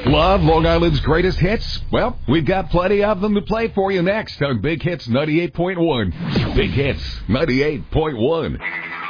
Love Long Island's greatest hits? Well, we've got plenty of them to play for you next on Big Hits 98.1. Big Hits 98.1.